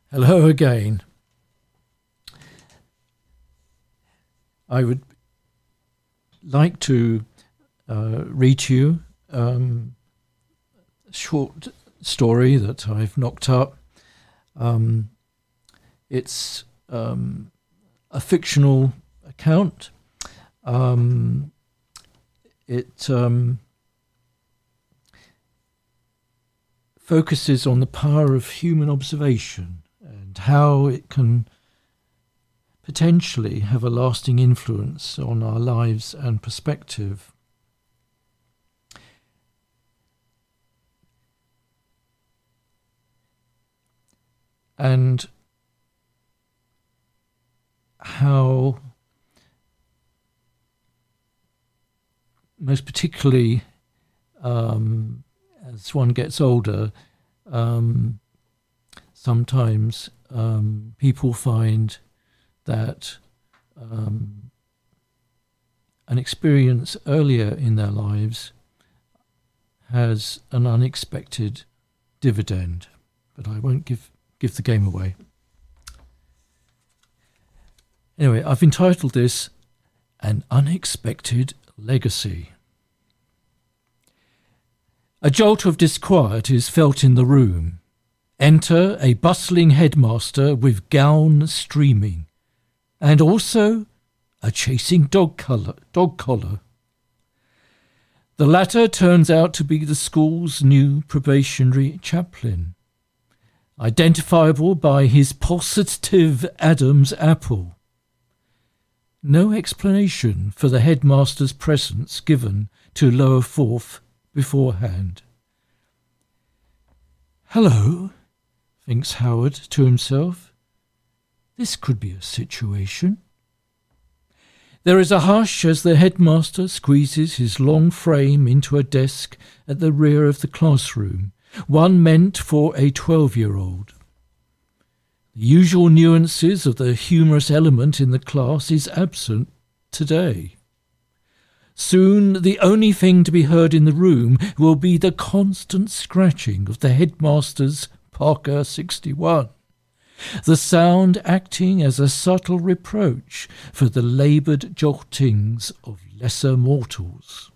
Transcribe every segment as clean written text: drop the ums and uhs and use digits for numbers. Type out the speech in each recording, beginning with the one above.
Hello again. I would like to read to you a short story that I've knocked up. It's a fictional account. It focuses on the power of human observation and how it can potentially have a lasting influence on our lives and perspective. And how, most particularly as one gets older, sometimes people find that an experience earlier in their lives has an unexpected dividend. But I won't give the game away. Anyway, I've entitled this An Unexpected Legacy. A jolt of disquiet is felt in the room. Enter a bustling headmaster with gown streaming, and also a chasing dog collar. The latter turns out to be the school's new probationary chaplain, identifiable by his pulsative Adam's apple. No explanation for the headmaster's presence given to Lower Fourth beforehand. Hello, thinks Howard to himself. This could be a situation. There is a hush as the headmaster squeezes his long frame into a desk at the rear of the classroom, one meant for a 12-year-old. The usual nuances of the humorous element in the class is absent today. Soon the only thing to be heard in the room will be the constant scratching of the headmaster's Parker 61, the sound acting as a subtle reproach for the laboured joltings of lesser mortals.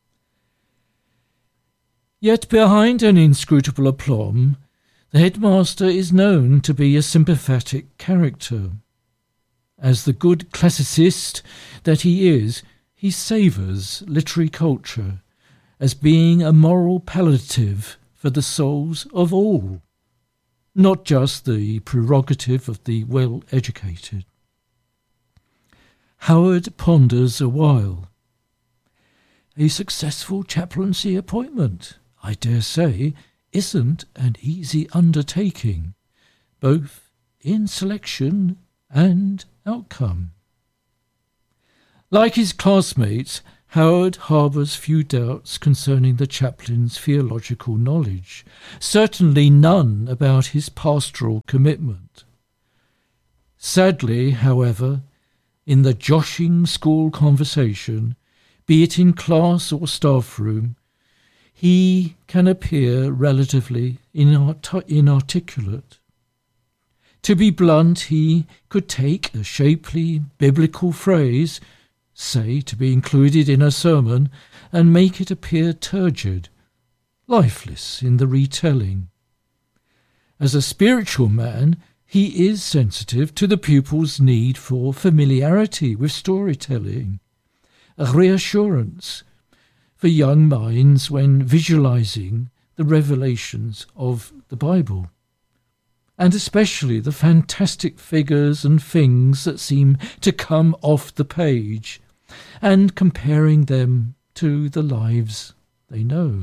Yet behind an inscrutable aplomb, the headmaster is known to be a sympathetic character. As the good classicist that he is, he savours literary culture as being a moral palliative for the souls of all, not just the prerogative of the well-educated. Howard ponders a while. A successful chaplaincy appointment, I dare say, isn't an easy undertaking, both in selection and outcome. Like his classmates, Howard harbours few doubts concerning the chaplain's theological knowledge, certainly none about his pastoral commitment. Sadly, however, in the joshing school conversation, be it in class or staff room, he can appear relatively inarticulate. To be blunt, he could take a shapely biblical phrase, say to be included in a sermon, and make it appear turgid, lifeless in the retelling. As a spiritual man, he is sensitive to the pupil's need for familiarity with storytelling, a reassurance for young minds when visualizing the revelations of the Bible, and especially the fantastic figures and things that seem to come off the page, and comparing them to the lives they know.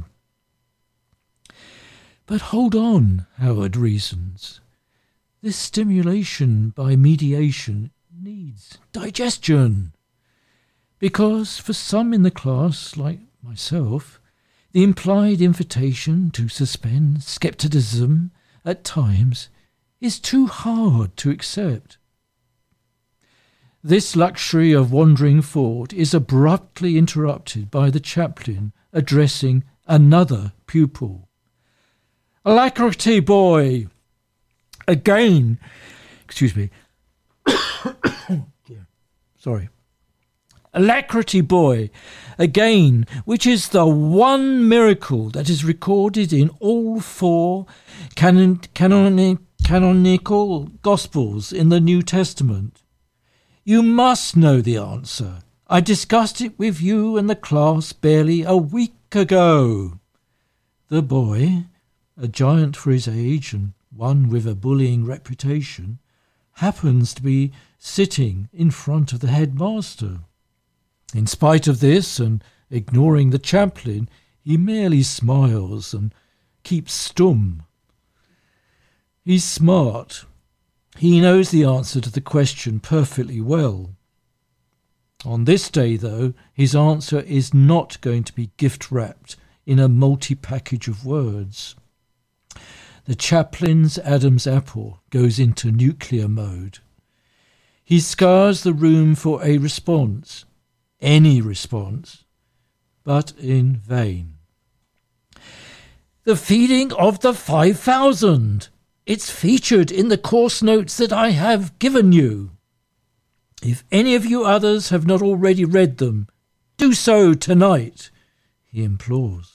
But hold on, Howard reasons. This stimulation by mediation needs digestion, because for some in the class, like myself, the implied invitation to suspend scepticism at times is too hard to accept. This luxury of wandering thought is abruptly interrupted by the chaplain addressing another pupil. "Alacrity, boy! Again, excuse me. Sorry. Alacrity, boy, again, which is the one miracle that is recorded in all four canonical Gospels in the New Testament. You must know the answer. I discussed it with you and the class barely a week ago. The boy, a giant for his age and one with a bullying reputation, happens to be sitting in front of the headmaster. In spite of this, and ignoring the chaplain, he merely smiles and keeps stum. He's smart. He knows the answer to the question perfectly well. On this day, though, his answer is not going to be gift-wrapped in a multi-package of words. The chaplain's Adam's apple goes into nuclear mode. He scours the room for a response, any response, but in vain. The feeding of the 5,000. It's featured in the course notes that I have given you. If any of you others have not already read them, do so tonight, he implores.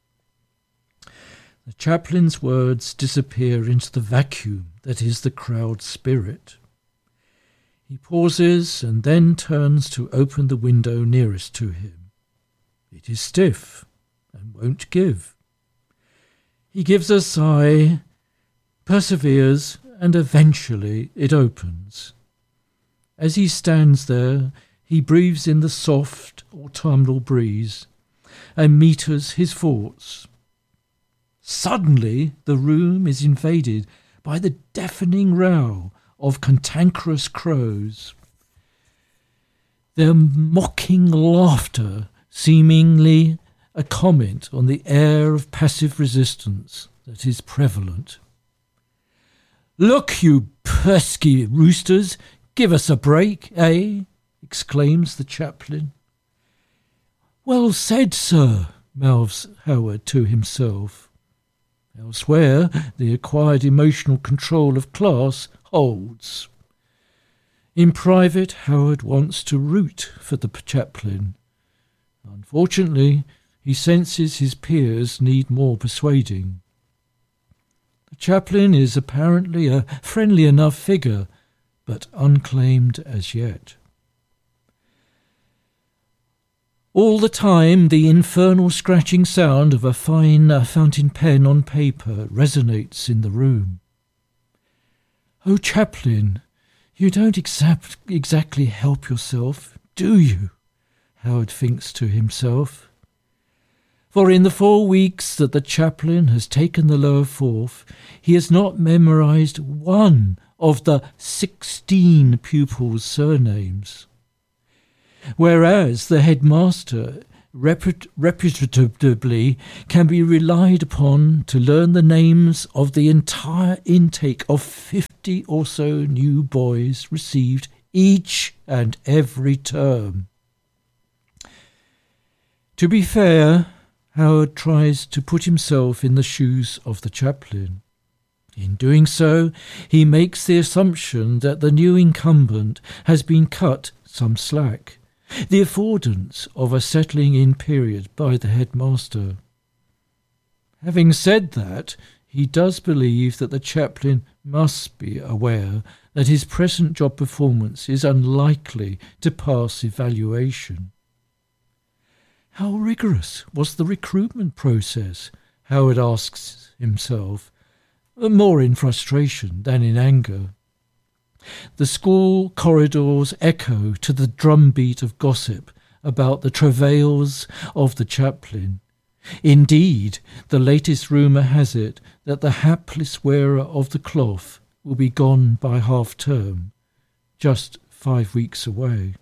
The chaplain's words disappear into the vacuum that is the crowd's spirit. He pauses and then turns to open the window nearest to him. It is stiff and won't give. He gives a sigh, perseveres, and eventually it opens. As he stands there, he breathes in the soft autumnal breeze and meters his thoughts. Suddenly the room is invaded by the deafening row of cantankerous crows. Their mocking laughter seemingly a comment on the air of passive resistance that is prevalent. "Look, you pesky roosters, give us a break, eh?" exclaims the chaplain. "Well said, sir," mouths Howard to himself. Elsewhere, the acquired emotional control of class holds. In private, Howard wants to root for the chaplain. Unfortunately, he senses his peers need more persuading. The chaplain is apparently a friendly enough figure, but unclaimed as yet. All the time, the infernal scratching sound of a fine fountain pen on paper resonates in the room. "Oh, chaplain, you don't exactly help yourself, do you?" Howard thinks to himself. For in the 4 weeks that the chaplain has taken the lower fourth, he has not memorized one of the 16 pupils' surnames. Whereas the headmaster reputably can be relied upon to learn the names of the entire intake of 50 or so new boys received each and every term. To be fair, Howard tries to put himself in the shoes of the chaplain. In doing so, he makes the assumption that the new incumbent has been cut some slack, the affordance of a settling-in period by the headmaster. Having said that, he does believe that the chaplain must be aware that his present job performance is unlikely to pass evaluation. How rigorous was the recruitment process? Howard asks himself, more in frustration than in anger. The school corridors echo to the drumbeat of gossip about the travails of the chaplain. Indeed, the latest rumour has it that the hapless wearer of the cloth will be gone by half-term, just 5 weeks away.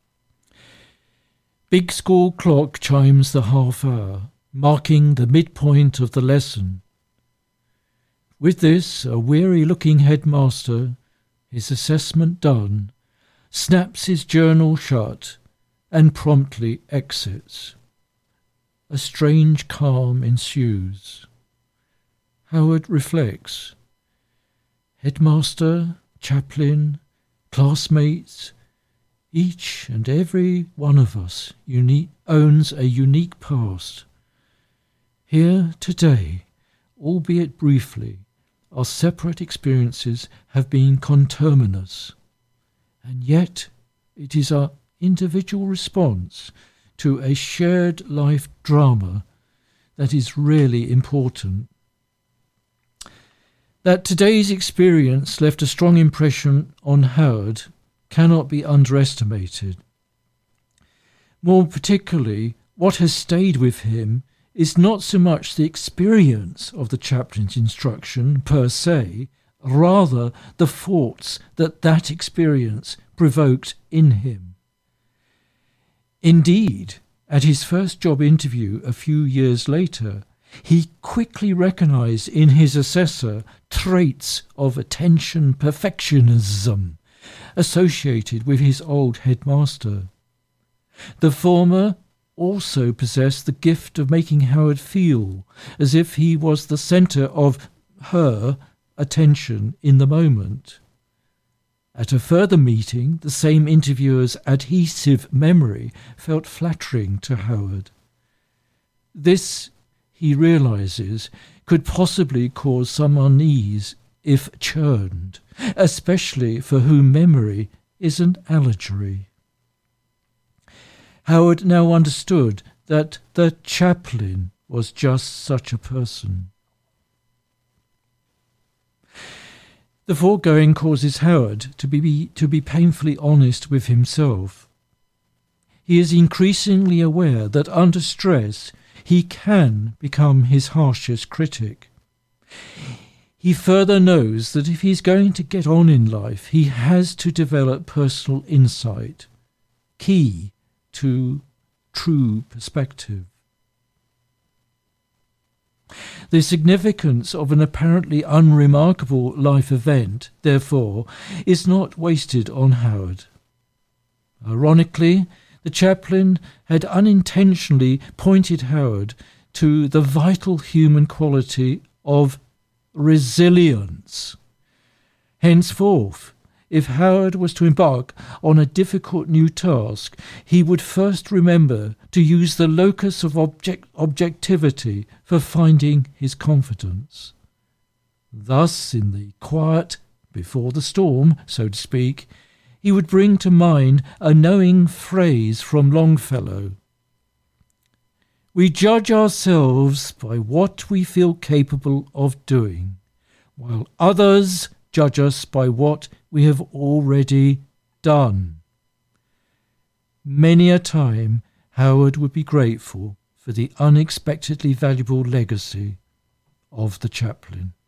Big school clock chimes the half-hour, marking the midpoint of the lesson. With this, a weary-looking headmaster, his assessment done, snaps his journal shut and promptly exits. A strange calm ensues. Howard reflects. Headmaster, chaplain, classmates, each and every one of us owns a unique past. Here today, albeit briefly, our separate experiences have been conterminous, and yet it is our individual response to a shared life drama that is really important. That today's experience left a strong impression on Howard cannot be underestimated. More particularly, what has stayed with him is not so much the experience of the chaplain's instruction per se, rather the thoughts that experience provoked in him. Indeed, at his first job interview a few years later, he quickly recognised in his assessor traits of attention perfectionism associated with his old headmaster. The former also possessed the gift of making Howard feel as if he was the centre of her attention in the moment. At a further meeting, the same interviewer's adhesive memory felt flattering to Howard. This, he realises, could possibly cause some unease if churned, especially for whom memory is an allegory. Howard now understood that the chaplain was just such a person. The foregoing causes Howard to be painfully honest with himself. He is increasingly aware that under stress he can become his harshest critic. He further knows that if he's going to get on in life, he has to develop personal insight, key to true perspective. The significance of an apparently unremarkable life event, therefore, is not wasted on Howard. Ironically, the chaplain had unintentionally pointed Howard to the vital human quality of resilience. Henceforth, if Howard was to embark on a difficult new task, he would first remember to use the locus of objectivity for finding his confidence. Thus, in the quiet before the storm, so to speak, he would bring to mind a knowing phrase from Longfellow. We judge ourselves by what we feel capable of doing, while others judge us by what we have already done. Many a time Howard would be grateful for the unexpectedly valuable legacy of the chaplain.